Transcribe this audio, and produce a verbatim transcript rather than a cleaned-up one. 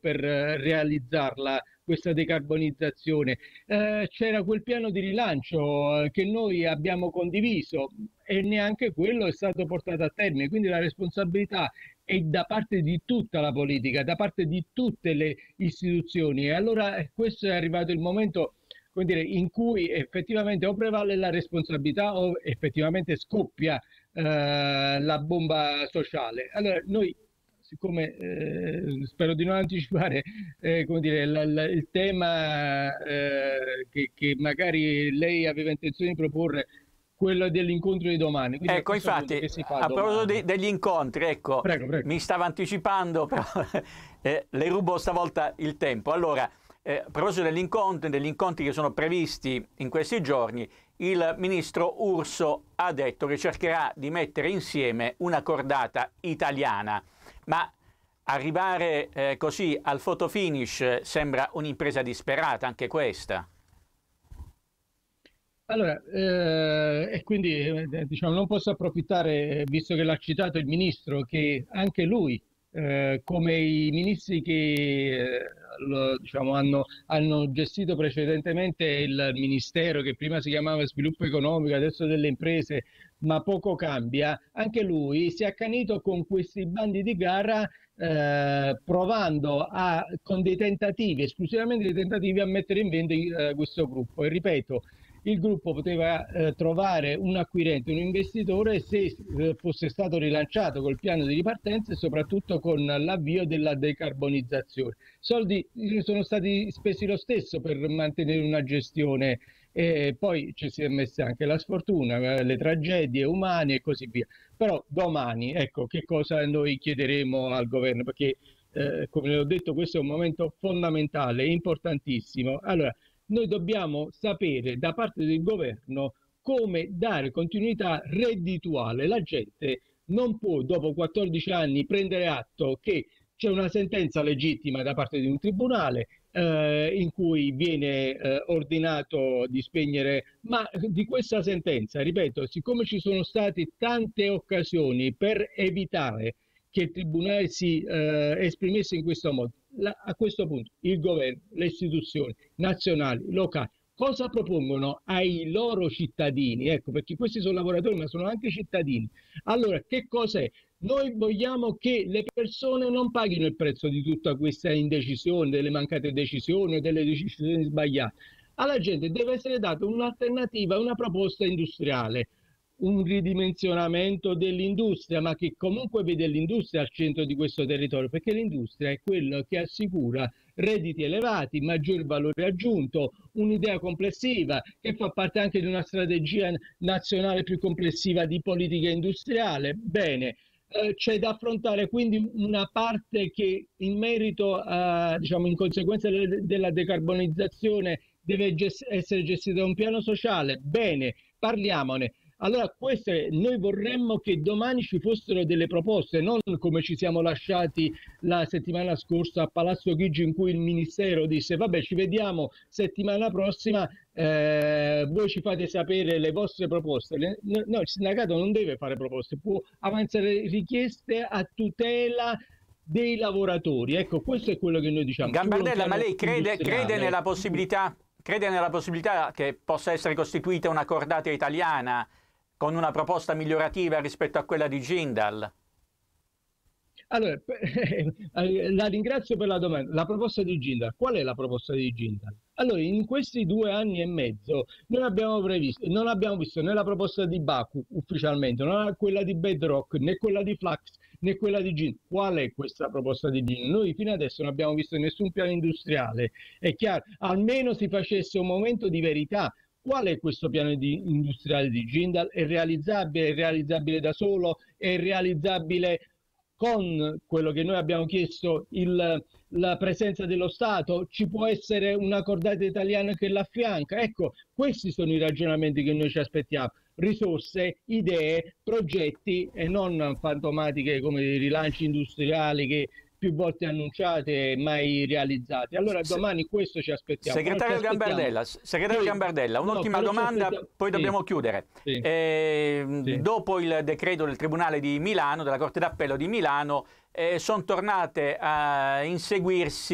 per eh, realizzarla, questa decarbonizzazione. Eh, c'era quel piano di rilancio eh, che noi abbiamo condiviso e neanche quello è stato portato a termine, quindi la responsabilità è da parte di tutta la politica, da parte di tutte le istituzioni. E allora eh, questo è arrivato il momento, come dire, in cui effettivamente o prevale la responsabilità o effettivamente scoppia eh, la bomba sociale. Allora noi, siccome eh, spero di non anticipare eh, come dire, la, la, il tema eh, che, che magari lei aveva intenzione di proporre, quello dell'incontro di domani. Quindi Ecco, infatti, che si fa a proposito domani? de degli incontri, ecco, Prego, prego. mi stavo anticipando, però eh, le rubo stavolta il tempo. Allora, eh, a proposito degli incontri, degli incontri che sono previsti in questi giorni, il ministro Urso ha detto che cercherà di mettere insieme una cordata italiana, ma arrivare eh, così al photo finish sembra un'impresa disperata anche questa. Allora, eh, e quindi eh, diciamo, non posso approfittare, visto che l'ha citato il ministro, che anche lui, eh, come i ministri che eh, lo, diciamo, hanno, hanno gestito precedentemente il ministero, che prima si chiamava Sviluppo Economico, adesso delle imprese, ma poco cambia, anche lui si è accanito con questi bandi di gara, eh, provando a, con dei tentativi, esclusivamente dei tentativi, a mettere in venda eh, questo gruppo. E ripeto, il gruppo poteva eh, trovare un acquirente, un investitore, se eh, fosse stato rilanciato col piano di ripartenza e soprattutto con l'avvio della decarbonizzazione. Soldi sono stati spesi lo stesso per mantenere una gestione, e poi ci si è messa anche la sfortuna, le tragedie umane e così via. Però domani, ecco, che cosa noi chiederemo al governo? Perché, eh, come ho detto, questo è un momento fondamentale, importantissimo. Allora, noi dobbiamo sapere da parte del governo come dare continuità reddituale. La gente non può, dopo quattordici anni, prendere atto che c'è una sentenza legittima da parte di un tribunale eh, in cui viene eh, ordinato di spegnere, ma di questa sentenza, ripeto, siccome ci sono state tante occasioni per evitare che il tribunale si eh, esprimesse in questo modo, la, a questo punto il governo, le istituzioni nazionali, locali, cosa propongono ai loro cittadini? Ecco, perché questi sono lavoratori ma sono anche cittadini. Allora, che cos'è? Noi vogliamo che le persone non paghino il prezzo di tutta questa indecisione, delle mancate decisioni o delle decisioni sbagliate. Alla gente deve essere data un'alternativa, una proposta industriale, un ridimensionamento dell'industria, ma che comunque vede l'industria al centro di questo territorio, perché l'industria è quello che assicura redditi elevati, maggior valore aggiunto, un'idea complessiva che fa parte anche di una strategia nazionale più complessiva di politica industriale. Bene, eh, c'è da affrontare quindi una parte che in merito a, diciamo, in conseguenza della decarbonizzazione deve gest- essere gestita da un piano sociale. Bene, parliamone. Allora, queste, noi vorremmo che domani ci fossero delle proposte, non come ci siamo lasciati la settimana scorsa a Palazzo Chigi, in cui il Ministero disse vabbè, ci vediamo settimana prossima, eh, voi ci fate sapere le vostre proposte. Le, no, il sindacato non deve fare proposte, può avanzare richieste a tutela dei lavoratori. Ecco, questo è quello che noi diciamo. Gambardella, ma lei crede, crede nella possibilità, crede nella possibilità che possa essere costituita una cordata italiana con una proposta migliorativa rispetto a quella di Jindal? Allora, la ringrazio per la domanda. La proposta di Jindal, qual è la proposta di Jindal? Allora, in questi due anni e mezzo non abbiamo previsto, non abbiamo visto né la proposta di Baku ufficialmente, né quella di Bedrock, né quella di Flax, né quella di Jindal. Qual è questa proposta di Jindal? Noi fino adesso non abbiamo visto nessun piano industriale. È chiaro, almeno si facesse un momento di verità. Qual è questo piano di industriale di Jindal? È realizzabile? È realizzabile da solo? È realizzabile con quello che noi abbiamo chiesto, il, la presenza dello Stato? Ci può essere una cordata italiana che l'affianca? Ecco, questi sono i ragionamenti che noi ci aspettiamo. Risorse, idee, progetti e non fantomatiche come i rilanci industriali che più volte annunciate e mai realizzate. Allora domani questo ci aspettiamo. Segretario Gambardella, segretario Sì. Gambardella, un'ultima No, domanda, poi sì. dobbiamo chiudere. Sì. Eh, Sì. Dopo il decreto del Tribunale di Milano, della Corte d'Appello di Milano, eh, sono tornate a inseguirsi